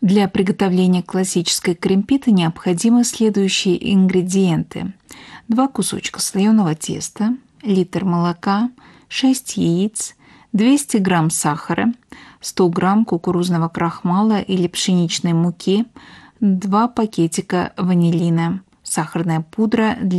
Для приготовления классической крем-питы необходимы следующие ингредиенты: 2 кусочка слоеного теста, литр молока, 6 яиц, 200 грамм сахара, 100 грамм кукурузного крахмала или пшеничной муки, 2 пакетика ванилина, сахарная пудра для